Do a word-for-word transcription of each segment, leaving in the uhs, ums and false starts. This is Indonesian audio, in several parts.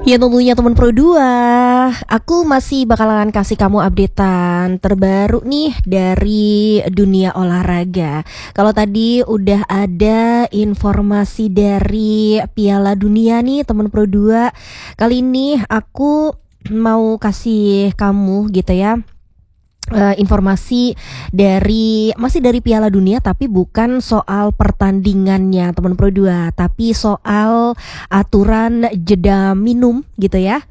Ya tentunya teman Pro dua, aku masih bakalan kasih kamu updatean terbaru nih dari dunia olahraga. Kalau tadi udah ada informasi dari Piala Dunia nih teman Pro dua, kali ini aku mau kasih kamu gitu ya, Eee, informasi dari masih dari Piala Dunia tapi bukan soal pertandingannya teman Pro dua, tapi soal aturan jeda minum gitu ya,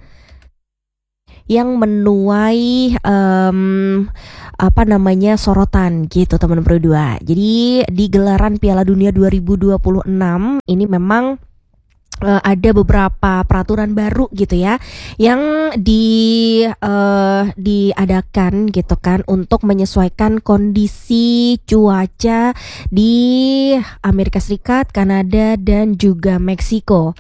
yang menuai, mmm, apa namanya, sorotan gitu teman Pro dua. Jadi di gelaran Piala Dunia dua ribu dua puluh enam ini memang Eee, ada beberapa peraturan baru gitu ya, yang di eee, diadakan gitu kan untuk menyesuaikan kondisi cuaca di Amerika Serikat, Kanada, dan juga Meksiko.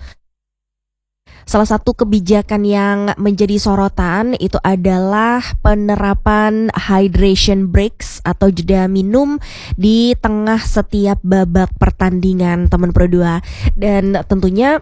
Salah satu kebijakan yang menjadi sorotan itu adalah penerapan hydration breaks atau jeda minum di tengah setiap babak pertandingan teman Pro dua. Dan tentunya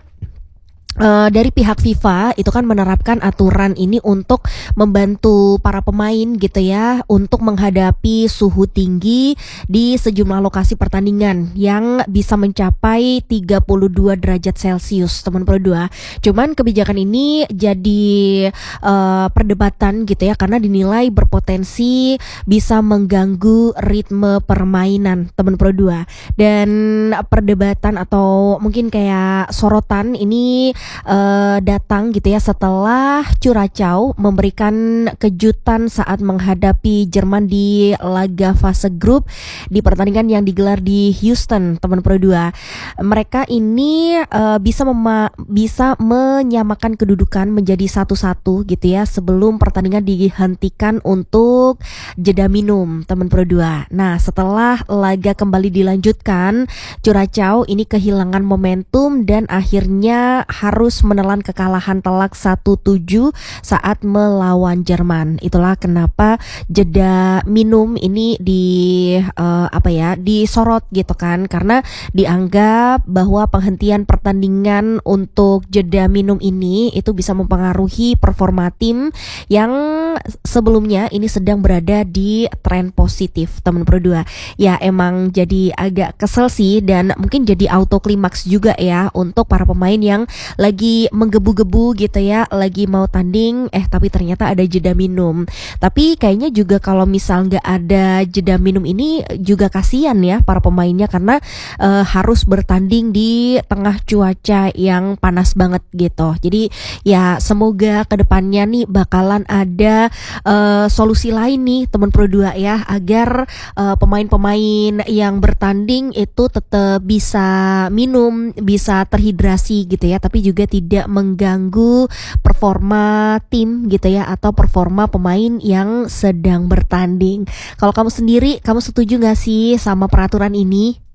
Eee, dari pihak FIFA itu kan menerapkan aturan ini untuk membantu para pemain gitu ya, untuk menghadapi suhu tinggi di sejumlah lokasi pertandingan yang bisa mencapai tiga puluh dua derajat Celcius teman Pro dua. Cuman kebijakan ini jadi, eee, perdebatan gitu ya, karena dinilai berpotensi bisa mengganggu ritme permainan teman Pro dua. Dan perdebatan atau mungkin kayak sorotan ini Eee, datang gitu ya setelah Curacao memberikan kejutan saat menghadapi Jerman di laga fase grup di pertandingan yang digelar di Houston teman Pro dua. Mereka ini eee, bisa mema bisa menyamakan kedudukan menjadi satu-satu gitu ya sebelum pertandingan dihentikan untuk jeda minum teman Pro dua. Nah, setelah laga kembali dilanjutkan, Curacao ini kehilangan momentum dan akhirnya harus menelan kekalahan telak satu tujuh saat melawan Jerman. Itulah kenapa jeda minum ini di uh, apa ya, disorot gitu kan, karena dianggap bahwa penghentian pertandingan untuk jeda minum ini itu bisa mempengaruhi performa tim yang sebelumnya ini sedang berada di tren positif teman Pro dua. Ya emang jadi agak kesel sih, dan mungkin jadi auto klimaks juga ya untuk para pemain yang lagi menggebu-gebu gitu ya, lagi mau tanding eh tapi ternyata ada jeda minum. Tapi kayaknya juga kalau misal nggak ada jeda minum ini juga kasihan ya para pemainnya, karena uh, harus bertanding di tengah cuaca yang panas banget gitu. Jadi ya semoga kedepannya nih bakalan ada uh, solusi lain nih teman Pro dua ya, agar uh, pemain-pemain yang bertanding itu tetap bisa minum, bisa terhidrasi gitu ya, tapi juga tidak mengganggu performa tim gitu ya, atau performa pemain yang sedang bertanding. Kalau kamu sendiri, kamu setuju gak sih sama peraturan ini?